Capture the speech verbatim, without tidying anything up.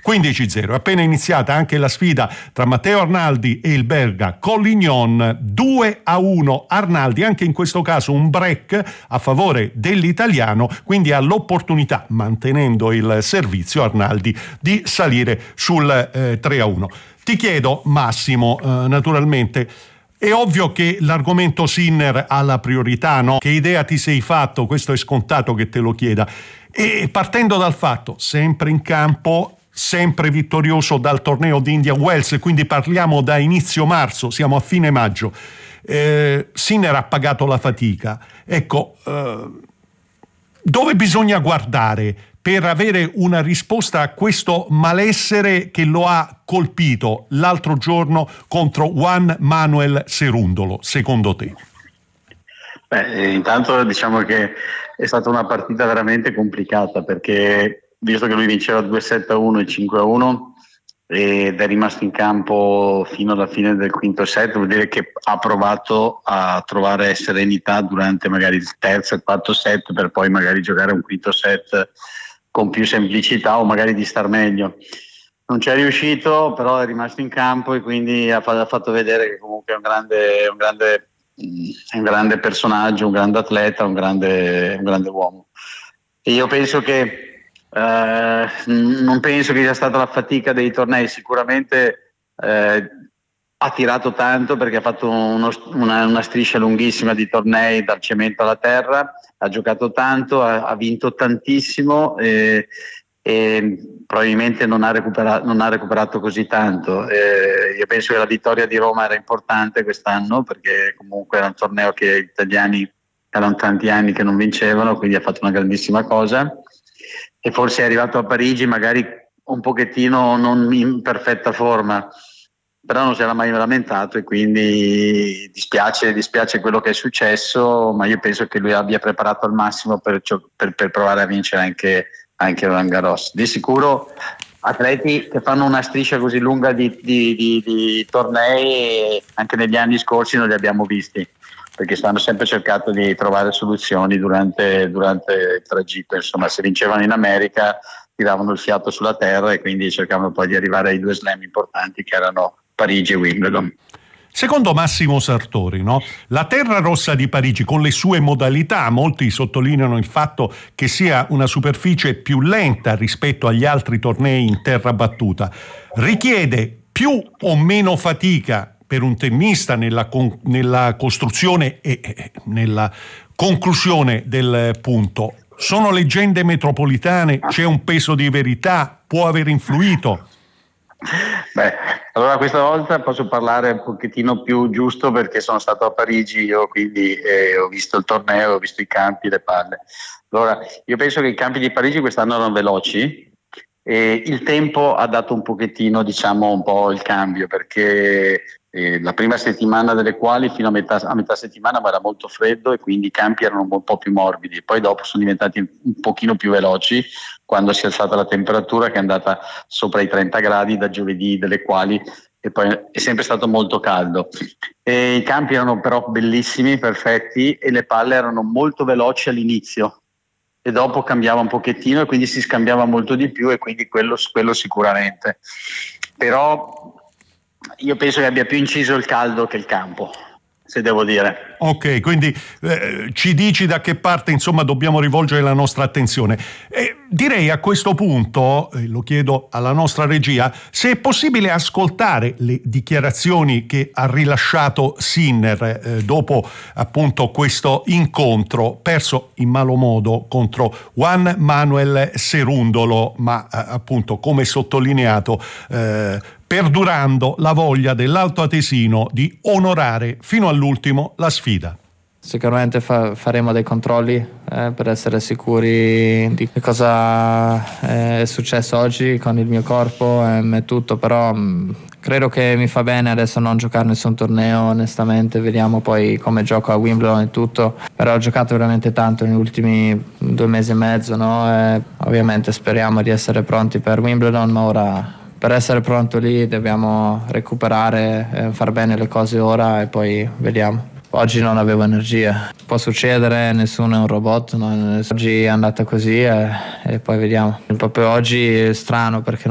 quindici zero. È appena iniziata anche la sfida tra Matteo Arnaldi e il belga Collignon, due a uno Arnaldi, anche in questo caso un break a favore dell'italiano, quindi ha l'opportunità, mantenendo il servizio Arnaldi, di salire sul eh, tre a uno. Ti chiedo, Massimo, eh, naturalmente, è ovvio che l'argomento Sinner ha la priorità, no? Che idea ti sei fatto? Questo è scontato che te lo chieda. E partendo dal fatto, sempre in campo, sempre vittorioso dal torneo di Indian Wells, quindi parliamo da inizio marzo, siamo a fine maggio, eh, Sinner ha pagato la fatica. Ecco, eh, dove bisogna guardare per avere una risposta a questo malessere che lo ha colpito l'altro giorno contro Juan Manuel Cerúndolo, secondo te? Beh, intanto diciamo che è stata una partita veramente complicata, perché visto che lui vinceva due sette a uno e cinque a uno ed è rimasto in campo fino alla fine del quinto set, vuol dire che ha provato a trovare serenità durante magari il terzo e il quarto set, per poi magari giocare un quinto set con più semplicità o magari di star meglio. Non ci è riuscito, però è rimasto in campo e quindi ha fatto vedere che comunque è un grande, un grande, un grande personaggio, un grande atleta, un grande, un grande uomo. E io penso che eh, non penso che sia stata la fatica dei tornei, sicuramente eh, ha tirato tanto perché ha fatto uno, una, una striscia lunghissima di tornei dal cemento alla terra, ha giocato tanto, ha, ha vinto tantissimo e, e probabilmente non ha, recuperato, non ha recuperato così tanto. Eh, io penso che la vittoria di Roma era importante quest'anno, perché comunque era un torneo che gli italiani erano tanti anni che non vincevano, quindi ha fatto una grandissima cosa, e forse è arrivato a Parigi magari un pochettino non in perfetta forma, però non si era mai lamentato e quindi dispiace, dispiace quello che è successo, ma io penso che lui abbia preparato al massimo per, per, per provare a vincere anche, anche Roland Garros. Di sicuro atleti che fanno una striscia così lunga di, di, di, di tornei anche negli anni scorsi non li abbiamo visti, perché stanno sempre cercando di trovare soluzioni durante, durante il tragitto. Insomma, se vincevano in America tiravano il fiato sulla terra e quindi cercavano poi di arrivare ai due slam importanti che erano Parigi e Wimbledon. Secondo Massimo Sartori, no? La terra rossa di Parigi, con le sue modalità, molti sottolineano il fatto che sia una superficie più lenta rispetto agli altri tornei in terra battuta, richiede più o meno fatica per un tennista nella, con, nella costruzione e, e nella conclusione del punto. Sono leggende metropolitane, c'è un peso di verità, può aver influito? Beh, allora questa volta posso parlare un pochettino più giusto, perché sono stato a Parigi io, quindi eh, ho visto il torneo, ho visto i campi, le palle. Allora, io penso che i campi di Parigi quest'anno erano veloci e il tempo ha dato un pochettino, diciamo, un po' il cambio, perché eh, la prima settimana delle quali fino a metà, a metà settimana era molto freddo e quindi i campi erano un po' più morbidi, poi dopo sono diventati un pochino più veloci quando si è alzata la temperatura, che è andata sopra i trenta gradi da giovedì, delle quali e poi è sempre stato molto caldo. E i campi erano però bellissimi, perfetti, e le palle erano molto veloci all'inizio e dopo cambiava un pochettino e quindi si scambiava molto di più, e quindi quello, quello sicuramente. Però io penso che abbia più inciso il caldo che il campo, se devo dire. Ok, quindi eh, ci dici da che parte insomma dobbiamo rivolgere la nostra attenzione. Eh, direi a questo punto, eh, lo chiedo alla nostra regia, se è possibile ascoltare le dichiarazioni che ha rilasciato Sinner eh, dopo appunto questo incontro perso in malo modo contro Juan Manuel Cerúndolo, ma eh, appunto come sottolineato eh, perdurando la voglia dell'altoatesino di onorare fino all'ultimo la sfida. Sicuramente fa- faremo dei controlli eh, per essere sicuri di che cosa eh, è successo oggi con il mio corpo e tutto, però mh, credo che mi fa bene adesso non giocare nessun torneo, onestamente. Vediamo poi come gioco a Wimbledon e tutto, però ho giocato veramente tanto negli ultimi due mesi e mezzo, no? E ovviamente speriamo di essere pronti per Wimbledon, ma ora per essere pronto lì dobbiamo recuperare, eh, far bene le cose ora e poi vediamo. Oggi non avevo energia, può succedere, nessuno è un robot, no? Oggi è andata così e, e poi vediamo. Proprio oggi è strano perché